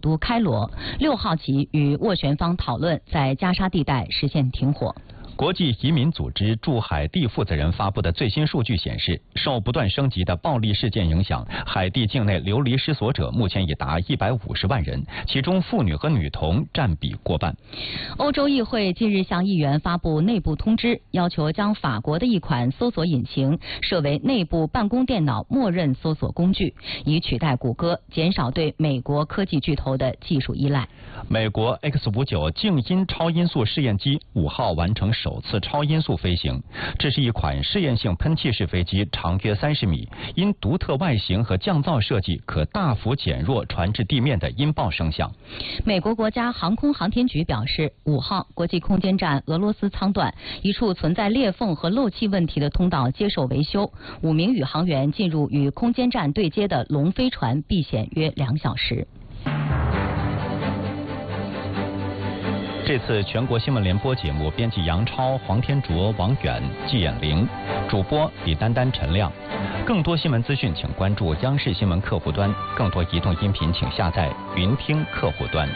都开罗，6号起与斡旋方讨论在加沙地带实现停火。 国际移民组织驻海地负责人发布的最新数据显示，受不断升级的暴力事件影响，海地境内流离失所者目前已达150万人，其中妇女和女童占比过半。 欧洲议会近日向议员发布内部通知，要求将法国的一款搜索引擎设为内部办公电脑默认搜索工具，以取代谷歌，减少对美国科技巨头的技术依赖。 美国 X-59静音超音速试验机5号完成首次超音速飞行，这是一款试验性喷气式飞机，长约30米，因独特外形和降噪设计，可大幅减弱传至地面的音爆声响。 美国国家航空航天局表示，5号国际空间站俄罗斯舱段一处存在裂缝和漏气问题的通道接受维修，5名宇航员进入与空间站对接的龙飞船避险约2小时。 这次全国新闻联播节目，编辑杨超、黄天卓、王远、季衍玲，主播李丹丹、陈亮。更多新闻资讯，请关注央视新闻客户端；更多移动音频，请下载云听客户端。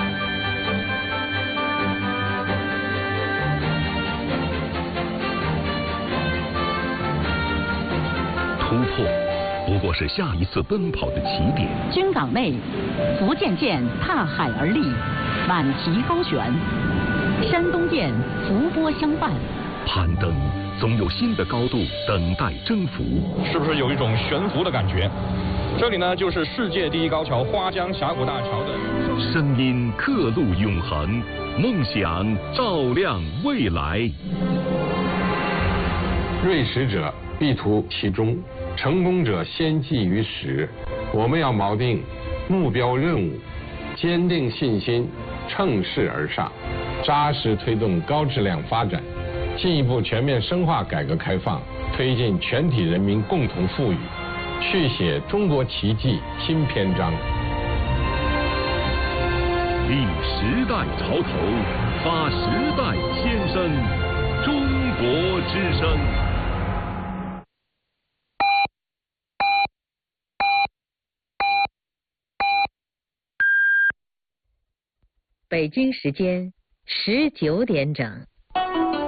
突破不过是下一次奔跑的起点。 军港内，福建舰踏海而立，满旗高悬；山东舰浮波相伴。 攀登总有新的高度等待征服， 是不是有一种悬浮的感觉？这里呢，就是世界第一高桥花江峡谷大桥的声音刻录永恒，梦想照亮未来。 锐识者必图其中，成功者先记于始。我们要锚定目标任务，坚定信心，乘势而上，扎实推动高质量发展，进一步全面深化改革开放，推进全体人民共同富裕，续写中国奇迹新篇章。 立时代潮头，发时代先声，中国之声。 北京时间19点整。